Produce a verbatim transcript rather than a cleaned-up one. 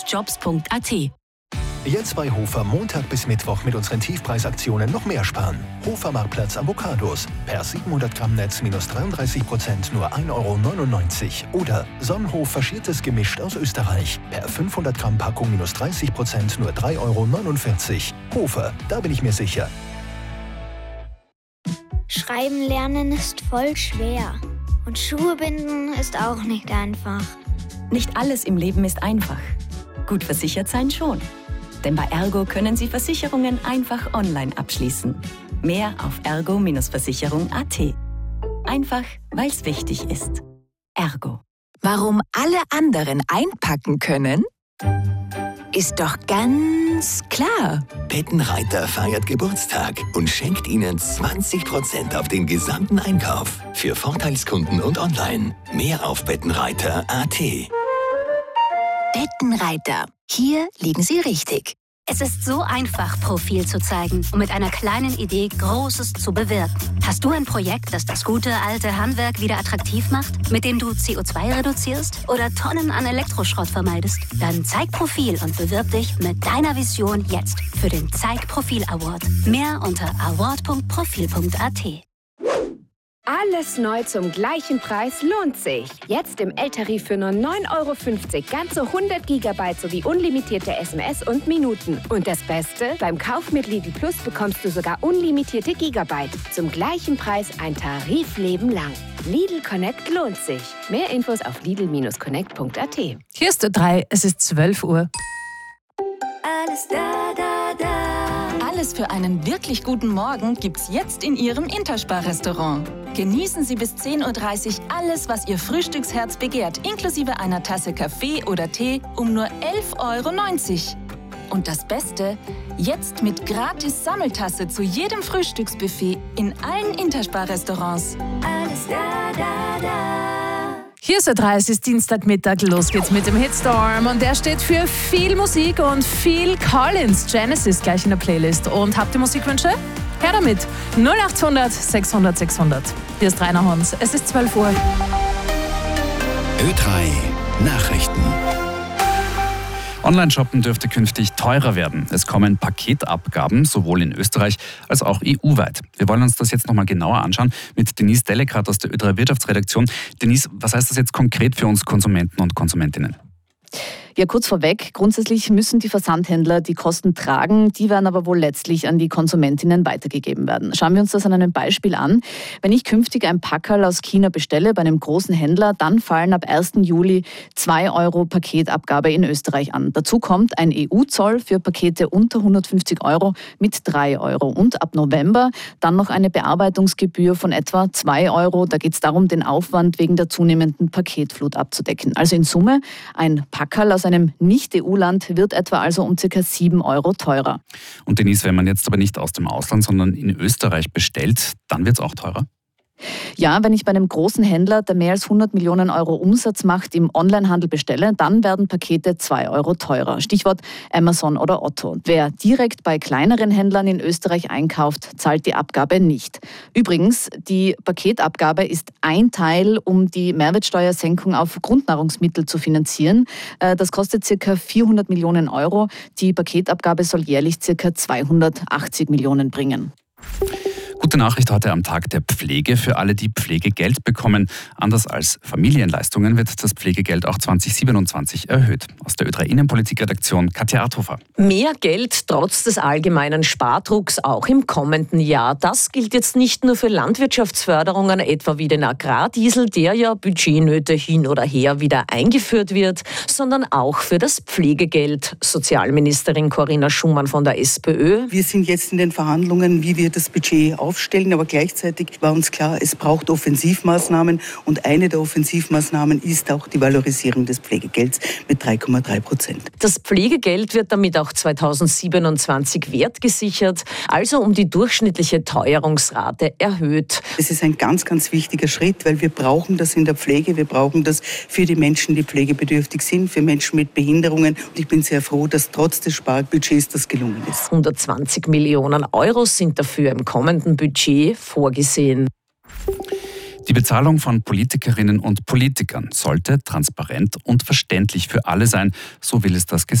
jobs punkt a t. Jetzt bei Hofer Montag bis Mittwoch mit unseren Tiefpreisaktionen noch mehr sparen. Hofer Marktplatz Avocados. Per siebenhundert Gramm Netz minus dreiunddreißig Prozent nur ein Euro neunundneunzig. Oder Sonnenhof faschiertes Gemischt aus Österreich. Per fünfhundert Gramm Packung minus dreißig Prozent nur drei Euro neunundvierzig. Hofer, da bin ich mir sicher. Schreiben lernen ist voll schwer. Und Schuhe binden ist auch nicht einfach. Nicht alles im Leben ist einfach. Gut versichert sein schon. Denn bei Ergo können Sie Versicherungen einfach online abschließen. Mehr auf ergo Versicherung punkt a t. Einfach, weil es wichtig ist. Ergo. Warum alle anderen einpacken können? Ist doch ganz klar. Bettenreiter feiert Geburtstag und schenkt Ihnen zwanzig Prozent auf den gesamten Einkauf. Für Vorteilskunden und online. Mehr auf bettenreiter punkt a t. Bettenreiter. Hier liegen Sie richtig. Es ist so einfach, Profil zu zeigen und mit einer kleinen Idee Großes zu bewirken. Hast du ein Projekt, das das gute alte Handwerk wieder attraktiv macht, mit dem du C O zwei reduzierst oder Tonnen an Elektroschrott vermeidest? Dann zeig Profil und bewirb dich mit deiner Vision jetzt für den Zeig Profil Award. Mehr unter award punkt profil punkt a t. Alles neu zum gleichen Preis lohnt sich. Jetzt im L-Tarif für nur neun Euro fünfzig ganze hundert Gigabyte sowie unlimitierte S M S und Minuten. Und das Beste? Beim Kauf mit Lidl Plus bekommst du sogar unlimitierte Gigabyte. Zum gleichen Preis ein Tarifleben lang. Lidl Connect lohnt sich. Mehr Infos auf lidl connect punkt a t. Hier ist der drei, es ist zwölf Uhr. Alles da, da, da. Alles für einen wirklich guten Morgen gibt's jetzt in Ihrem Interspar-Restaurant. Genießen Sie bis zehn Uhr dreißig alles, was Ihr Frühstücksherz begehrt, inklusive einer Tasse Kaffee oder Tee um nur elf Euro neunzig. Und das Beste, jetzt mit gratis Sammeltasse zu jedem Frühstücksbuffet in allen Interspar-Restaurants. Alles da, da, da. Hier ist der drei, es ist Dienstagmittag, los geht's mit dem Hitstorm und der steht für viel Musik und viel Collins. Genesis gleich in der Playlist. Und habt ihr Musikwünsche? Her damit. null acht hundert sechshundert sechshundert. Hier ist Rainer Hons. Es ist zwölf Uhr. Ö drei Nachrichten. Online-Shoppen dürfte künftig teurer werden. Es kommen Paketabgaben, sowohl in Österreich als auch E U-weit. Wir wollen uns das jetzt nochmal genauer anschauen mit Denise Dellekrat aus der Ö drei Wirtschaftsredaktion. Denise, was heißt das jetzt konkret für uns Konsumenten und Konsumentinnen? Ja, kurz vorweg, grundsätzlich müssen die Versandhändler die Kosten tragen, die werden aber wohl letztlich an die Konsumentinnen weitergegeben werden. Schauen wir uns das an einem Beispiel an. Wenn ich künftig ein Packerl aus China bestelle bei einem großen Händler, dann fallen ab ersten Juli zwei Euro Paketabgabe in Österreich an. Dazu kommt ein E U-Zoll für Pakete unter hundertfünfzig Euro mit drei Euro. Und ab November dann noch eine Bearbeitungsgebühr von etwa zwei Euro. Da geht es darum, den Aufwand wegen der zunehmenden Paketflut abzudecken. Also in Summe ein Packerl aus einem Nicht-E U-Land wird etwa also um ca. sieben Euro teurer. Und Denise, wenn man jetzt aber nicht aus dem Ausland, sondern in Österreich bestellt, dann wird es auch teurer? Ja, wenn ich bei einem großen Händler, der mehr als hundert Millionen Euro Umsatz macht, im Onlinehandel bestelle, dann werden Pakete zwei Euro teurer. Stichwort Amazon oder Otto. Wer direkt bei kleineren Händlern in Österreich einkauft, zahlt die Abgabe nicht. Übrigens, die Paketabgabe ist ein Teil, um die Mehrwertsteuersenkung auf Grundnahrungsmittel zu finanzieren. Das kostet ca. vierhundert Millionen Euro. Die Paketabgabe soll jährlich ca. zweihundertachtzig Millionen bringen. Gute Nachricht heute am Tag der Pflege für alle, die Pflegegeld bekommen. Anders als Familienleistungen wird das Pflegegeld auch zwanzig siebenundzwanzig erhöht. Aus der Ö drei Innenpolitikredaktion Katja Arthofer. Mehr Geld trotz des allgemeinen Spardrucks auch im kommenden Jahr. Das gilt jetzt nicht nur für Landwirtschaftsförderungen, etwa wie den Agrardiesel, der ja Budgetnöte hin oder her wieder eingeführt wird, sondern auch für das Pflegegeld. Sozialministerin Corinna Schumann von der SPÖ. Wir sind jetzt in den Verhandlungen, wie wir das Budget aufstellen, aber gleichzeitig war uns klar, es braucht Offensivmaßnahmen und eine der Offensivmaßnahmen ist auch die Valorisierung des Pflegegelds mit drei Komma drei Prozent. Das Pflegegeld wird damit auch zweitausendsiebenundzwanzig wertgesichert, also um die durchschnittliche Teuerungsrate erhöht. Es ist ein ganz, ganz wichtiger Schritt, weil wir brauchen das in der Pflege, wir brauchen das für die Menschen, die pflegebedürftig sind, für Menschen mit Behinderungen und ich bin sehr froh, dass trotz des Sparbudgets das gelungen ist. hundertzwanzig Millionen Euro sind dafür im kommenden Budget vorgesehen. Die Bezahlung von Politikerinnen und Politikern sollte transparent und verständlich für alle sein, so will es das Gesetz.